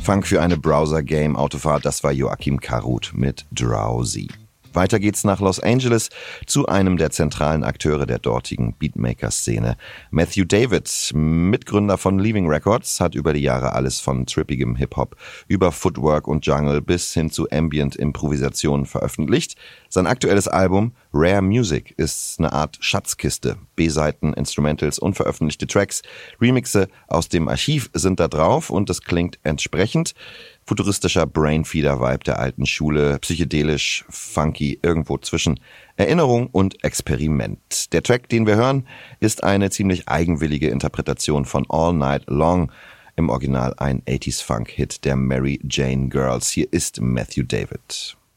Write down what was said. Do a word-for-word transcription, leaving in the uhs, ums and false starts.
Funk für eine Browser-Game-Autofahrt, das war Joachim Karut mit Drowsy. Weiter geht's nach Los Angeles zu einem der zentralen Akteure der dortigen Beatmaker-Szene. Matthew David, Mitgründer von Leaving Records, hat über die Jahre alles von trippigem Hip-Hop über Footwork und Jungle bis hin zu Ambient-Improvisationen veröffentlicht. Sein aktuelles Album Rare Music ist eine Art Schatzkiste. B-Seiten, Instrumentals, unveröffentlichte Tracks, Remixe aus dem Archiv sind da drauf und es klingt entsprechend. Futuristischer Brainfeeder-Vibe der alten Schule, psychedelisch, funky, irgendwo zwischen Erinnerung und Experiment. Der Track, den wir hören, ist eine ziemlich eigenwillige Interpretation von All Night Long, im Original ein achtziger Funk-Hit der Mary Jane Girls. Hier ist Matthew David.